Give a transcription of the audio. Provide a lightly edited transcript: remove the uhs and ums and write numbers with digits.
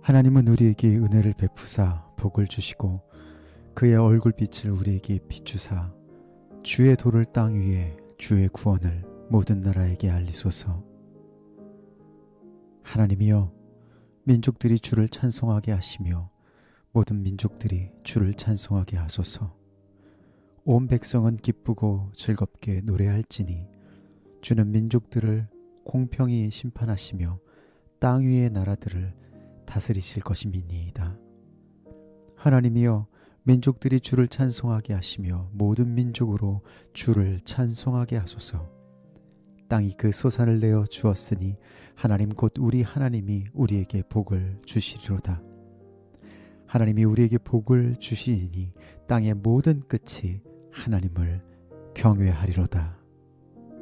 하나님은 우리에게 은혜를 베푸사 복을 주시고 그의 얼굴빛을 우리에게 비추사 주의 도를 땅 위에 주의 구원을 모든 나라에게 알리소서. 하나님이여, 민족들이 주를 찬송하게 하시며 모든 민족들이 주를 찬송하게 하소서. 온 백성은 기쁘고 즐겁게 노래할지니 주는 민족들을 공평히 심판하시며 땅 위의 나라들을 다스리실 것임이니이다. 하나님이여, 민족들이 주를 찬송하게 하시며 모든 민족으로 주를 찬송하게 하소서. 땅이 그 소산을 내어 주었으니 하나님 곧 우리 하나님이 우리에게 복을 주시리로다. 하나님이 우리에게 복을 주시니 땅의 모든 끝이 하나님을 경외하리로다.